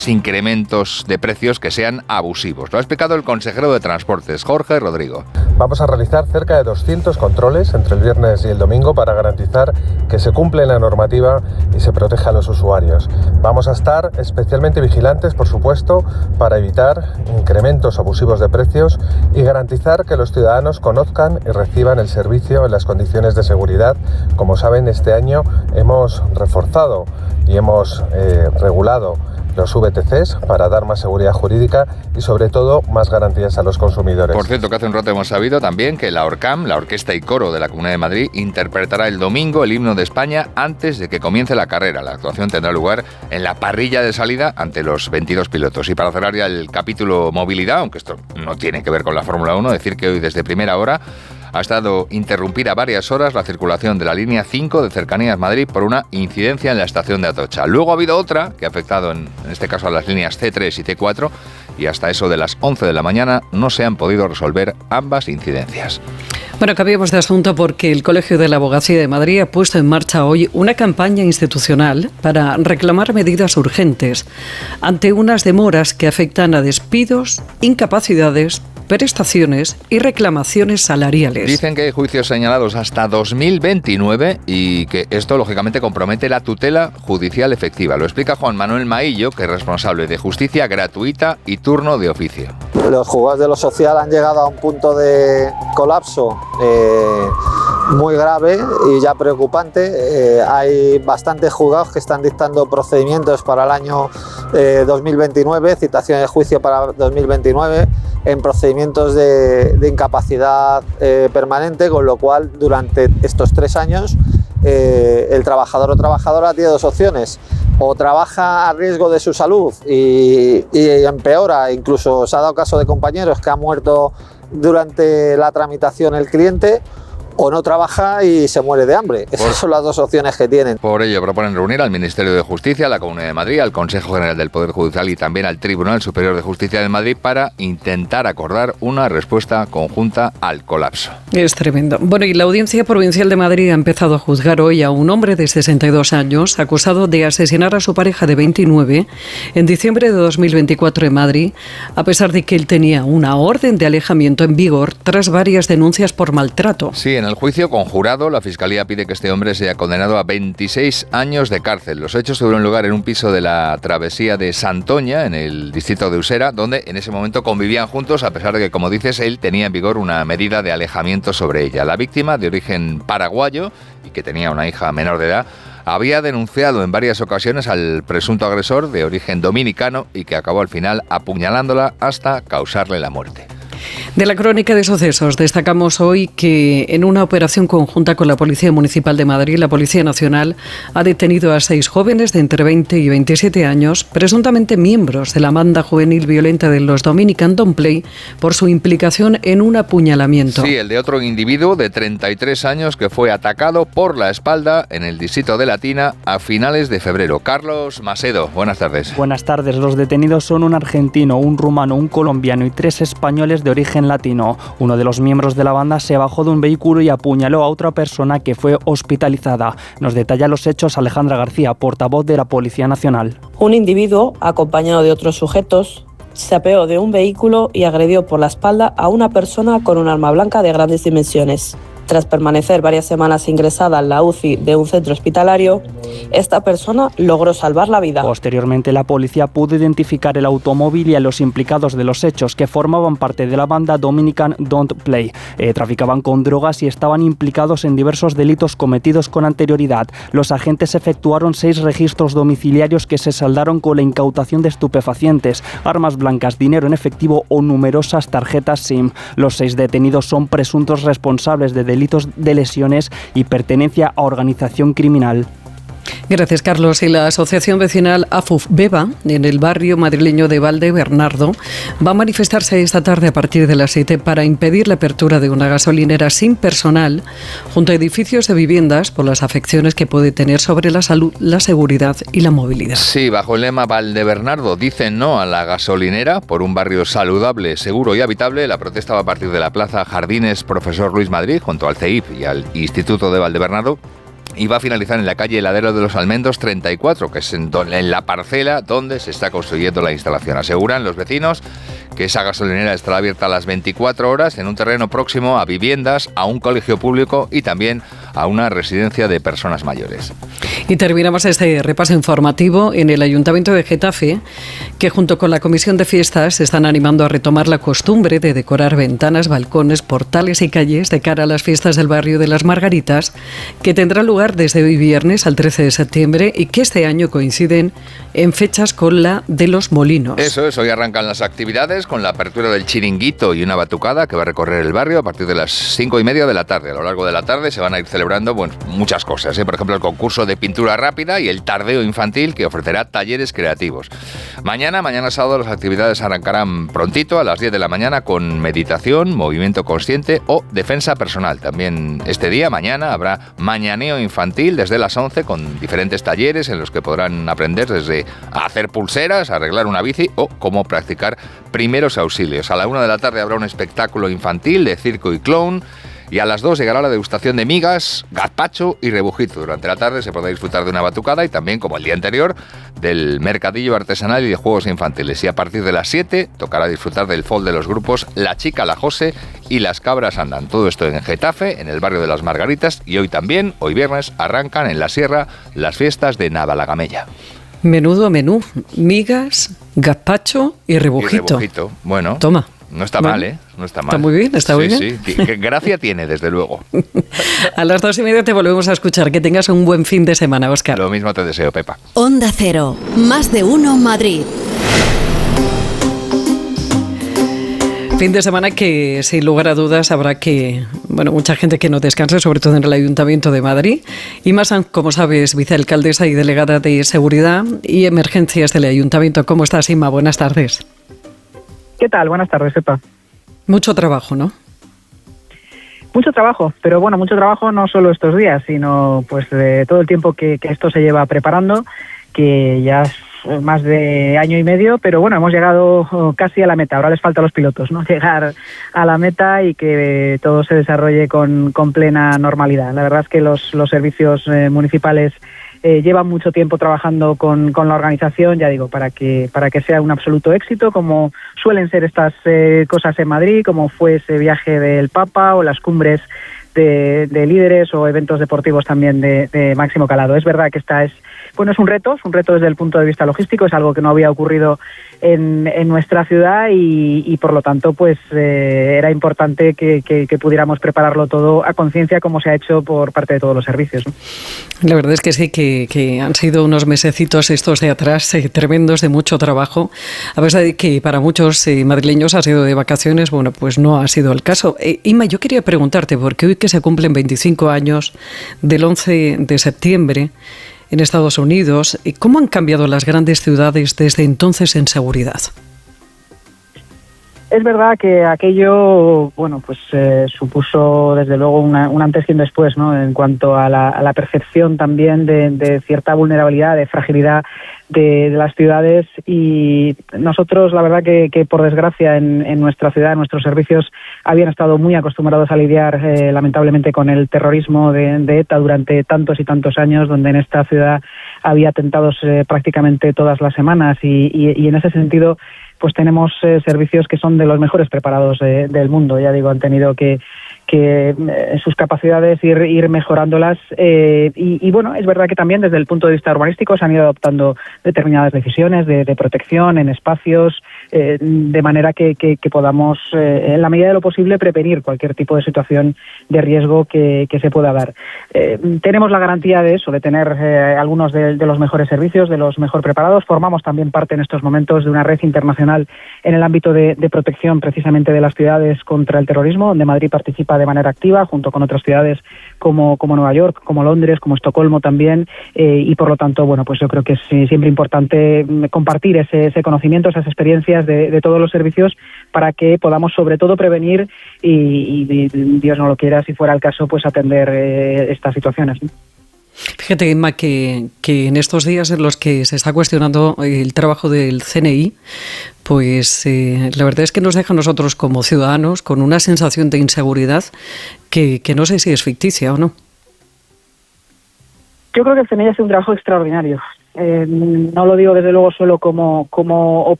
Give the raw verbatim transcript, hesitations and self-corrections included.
incrementos de precios que sean abusivos. Lo ha explicado el consejero de Transportes, Jorge Rodrigo. Vamos a realizar cerca de doscientos controles entre el viernes y el domingo para garantizar que se cumple la normativa y se proteja a los usuarios. Vamos a estar especialmente vigilantes, por supuesto, para evitar incrementos abusivos de precios y garantizar que los ciudadanos conozcan y reciban el servicio en las condiciones de seguridad. Como saben, este año hemos reforzado y hemos eh, regulado los V T Cs para dar más seguridad jurídica y sobre todo más garantías a los consumidores. Por cierto, que hace un rato hemos sabido también que la ORCAM, la Orquesta y Coro de la Comunidad de Madrid, interpretará el domingo el himno de España antes de que comience la carrera. La actuación tendrá lugar en la parrilla de salida ante los veintidós pilotos. Y para cerrar ya el capítulo movilidad, aunque esto no tiene que ver con la Fórmula uno, decir que hoy desde primera hora ha estado interrumpida varias horas la circulación de la línea cinco de Cercanías Madrid por una incidencia en la estación de Atocha. Luego ha habido otra que ha afectado en, en este caso a las líneas C tres y C cuatro y hasta eso de las once de la mañana no se han podido resolver ambas incidencias. Bueno, cambiamos de asunto porque el Colegio de la Abogacía de Madrid ha puesto en marcha hoy una campaña institucional para reclamar medidas urgentes ante unas demoras que afectan a despidos, incapacidades, prestaciones y reclamaciones salariales. Dicen que hay juicios señalados hasta dos mil veintinueve y que esto lógicamente compromete la tutela judicial efectiva. Lo explica Juan Manuel Maillo, que es responsable de justicia gratuita y turno de oficio. Los juzgados de lo social han llegado a un punto de colapso eh, muy grave y ya preocupante. Eh, hay bastantes juzgados que están dictando procedimientos para el año eh, dos mil veintinueve, citaciones de juicio para dos mil veintinueve, en procedimientos de, de incapacidad eh, permanente, con lo cual durante estos tres años eh, el trabajador o trabajadora tiene dos opciones: o trabaja a riesgo de su salud y, y empeora, incluso se ha dado caso de compañeros que han muerto durante la tramitación el cliente, o no trabaja y se muere de hambre. Esas por, son las dos opciones que tienen. Por ello proponen reunir al Ministerio de Justicia, a la Comunidad de Madrid, al Consejo General del Poder Judicial y también al Tribunal Superior de Justicia de Madrid para intentar acordar una respuesta conjunta al colapso. Es tremendo. Bueno, y la Audiencia Provincial de Madrid ha empezado a juzgar hoy a un hombre de sesenta y dos años acusado de asesinar a su pareja de veintinueve en diciembre de dos mil veinticuatro en Madrid, a pesar de que él tenía una orden de alejamiento en vigor tras varias denuncias por maltrato. Sí, en el juicio conjurado, la Fiscalía pide que este hombre sea condenado a veintiséis años de cárcel. Los hechos tuvieron lugar en un piso de la travesía de Santoña, en el distrito de Usera, donde en ese momento convivían juntos, a pesar de que, como dices, él tenía en vigor una medida de alejamiento sobre ella. La víctima, de origen paraguayo y que tenía una hija menor de edad, había denunciado en varias ocasiones al presunto agresor, de origen dominicano, y que acabó al final apuñalándola hasta causarle la muerte. De la crónica de sucesos destacamos hoy que en una operación conjunta con la Policía Municipal de Madrid, la Policía Nacional ha detenido a seis jóvenes de entre veinte y veintisiete años, presuntamente miembros de la banda juvenil violenta de los Dominican Don't Play, por su implicación en un apuñalamiento. Sí, el de otro individuo de treinta y tres años que fue atacado por la espalda en el distrito de Latina a finales de febrero. Carlos Macedo, buenas tardes. Buenas tardes. Los detenidos son un argentino, un rumano, un colombiano y tres españoles de origen latino. Uno de los miembros de la banda se bajó de un vehículo y apuñaló a otra persona que fue hospitalizada. Nos detalla los hechos Alejandra García, portavoz de la Policía Nacional. Un individuo, acompañado de otros sujetos, se apeó de un vehículo y agredió por la espalda a una persona con un arma blanca de grandes dimensiones. Tras permanecer varias semanas ingresada en la U C I de un centro hospitalario, esta persona logró salvar la vida. Posteriormente, la policía pudo identificar el automóvil y a los implicados de los hechos, que formaban parte de la banda Dominican Don't Play. Eh, traficaban con drogas y estaban implicados en diversos delitos cometidos con anterioridad. Los agentes efectuaron seis registros domiciliarios que se saldaron con la incautación de estupefacientes, armas blancas, dinero en efectivo o numerosas tarjetas SIM. Los seis detenidos son presuntos responsables de delitos de lesiones y pertenencia a organización criminal. Gracias, Carlos. Y la asociación vecinal AFUF-Beba, en el barrio madrileño de Valdebernardo, va a manifestarse esta tarde a partir de las siete para impedir la apertura de una gasolinera sin personal junto a edificios de viviendas por las afecciones que puede tener sobre la salud, la seguridad y la movilidad. Sí, bajo el lema Valdebernardo dicen no a la gasolinera por un barrio saludable, seguro y habitable. La protesta va a partir de la plaza Jardines Profesor Luis Madrid, junto al C E I P y al Instituto de Valdebernardo, y va a finalizar en la calle Heladero de los Almendos treinta y cuatro, que es en, don, en la parcela donde se está construyendo la instalación. Aseguran los vecinos que esa gasolinera estará abierta a las veinticuatro horas en un terreno próximo a viviendas, a un colegio público y también a una residencia de personas mayores. Y terminamos este repaso informativo en el Ayuntamiento de Getafe, que junto con la Comisión de Fiestas se están animando a retomar la costumbre de decorar ventanas, balcones, portales y calles de cara a las fiestas del barrio de las Margaritas, que tendrán lugar desde hoy viernes al trece de septiembre y que este año coinciden en fechas con la de los Molinos. Eso es, hoy arrancan las actividades con la apertura del chiringuito y una batucada que va a recorrer el barrio a partir de las cinco y media de la tarde. A lo largo de la tarde se van a ir celebrando bueno, muchas cosas, ¿eh? Por ejemplo, el concurso de pintura rápida y el tardeo infantil que ofrecerá talleres creativos. Mañana, mañana sábado, las actividades arrancarán prontito a las diez de la mañana con meditación, movimiento consciente o defensa personal. También este día, mañana, habrá mañaneo infantil desde las once con diferentes talleres en los que podrán aprender desde a hacer pulseras, a arreglar una bici o cómo practicar primeros auxilios. A la una de la tarde habrá un espectáculo infantil de circo y clown. Y a las dos llegará la degustación de migas, gazpacho y rebujito. Durante la tarde se podrá disfrutar de una batucada y también, como el día anterior, del mercadillo artesanal y de juegos infantiles. Y a partir de las siete tocará disfrutar del folk de los grupos La Chica, La Jose y Las Cabras Andan. Todo esto en Getafe, en el barrio de las Margaritas. Y hoy también, hoy viernes, arrancan en la Sierra las fiestas de Navalagamella. Menudo menú, migas, gazpacho y rebujito. Y rebujito, bueno. Toma. No está bueno, mal, ¿eh? No está mal. Está muy bien, está sí, muy bien. Sí, sí. Gracia tiene, desde luego. A las dos y media te volvemos a escuchar. Que tengas un buen fin de semana, Óscar. Lo mismo te deseo, Pepa. Onda Cero, más de uno Madrid. Fin de semana que, sin lugar a dudas, habrá que, bueno, mucha gente que no descanse, sobre todo en el Ayuntamiento de Madrid. Inma Sanz, como sabes, vicealcaldesa y delegada de Seguridad y Emergencias del Ayuntamiento. ¿Cómo estás, Inma? Buenas tardes. ¿Qué tal? Buenas tardes, Pepa. Mucho trabajo, ¿no? Mucho trabajo, pero bueno, mucho trabajo no solo estos días, sino pues de todo el tiempo que, que esto se lleva preparando, que ya es más de año y medio, pero bueno, hemos llegado casi a la meta. Ahora les falta a los pilotos, ¿no? Llegar a la meta y que todo se desarrolle con, con plena normalidad. La verdad es que los, los servicios eh, municipales Eh, llevan mucho tiempo trabajando con, con la organización, ya digo, para que para que sea un absoluto éxito, como suelen ser estas eh, cosas en Madrid, como fue ese viaje del Papa o las cumbres de, de líderes o eventos deportivos también de, de máximo calado. Es verdad que esta es, bueno, es un reto, es un reto desde el punto de vista logístico, es algo que no había ocurrido en, en nuestra ciudad y, y por lo tanto pues eh, era importante que, que, que pudiéramos prepararlo todo a conciencia como se ha hecho por parte de todos los servicios, ¿no? La verdad es que sí, que, que han sido unos mesecitos estos de atrás eh, tremendos de mucho trabajo, a pesar de que para muchos eh, madrileños ha sido de vacaciones. Bueno, pues no ha sido el caso. Eh, Inma, yo quería preguntarte, porque hoy que se cumplen veinticinco años del once de septiembre en Estados Unidos, ¿cómo han cambiado las grandes ciudades desde entonces en seguridad? Es verdad que aquello, bueno, pues eh, supuso desde luego una, un antes y un después, ¿no? En cuanto a la, a la percepción también de, de cierta vulnerabilidad, de fragilidad de, de las ciudades, y nosotros, la verdad que, que por desgracia en, en nuestra ciudad, nuestros servicios habían estado muy acostumbrados a lidiar eh, lamentablemente con el terrorismo de, de ETA durante tantos y tantos años, donde en esta ciudad había atentados eh, prácticamente todas las semanas y, y, y en ese sentido pues tenemos eh, servicios que son de los mejores preparados eh, del mundo. Ya digo, han tenido que, que eh, sus capacidades ir, ir mejorándolas eh, y, y bueno, es verdad que también desde el punto de vista urbanístico se han ido adoptando determinadas decisiones de, de protección en espacios, eh, de manera que, que, que podamos, eh, en la medida de lo posible, prevenir cualquier tipo de situación de riesgo que, que se pueda dar. Eh, tenemos la garantía de eso, de tener eh, algunos de, de los mejores servicios, de los mejor preparados. Formamos también parte en estos momentos de una red internacional en el ámbito de, de protección precisamente de las ciudades contra el terrorismo, donde Madrid participa de manera activa junto con otras ciudades como, como Nueva York, como Londres, como Estocolmo también, eh, y por lo tanto, bueno, pues yo creo que es siempre importante compartir ese, ese conocimiento, esas experiencias de, de todos los servicios para que podamos sobre todo prevenir y, y, y Dios no lo quiera, si fuera el caso, pues atender eh, estas situaciones, ¿no? Fíjate, Inma, que, que en estos días en los que se está cuestionando el trabajo del C N I, pues eh, la verdad es que nos deja a nosotros como ciudadanos con una sensación de inseguridad que, que no sé si es ficticia o no. Yo creo que el C N I hace un trabajo extraordinario. Eh, no lo digo desde luego solo como, como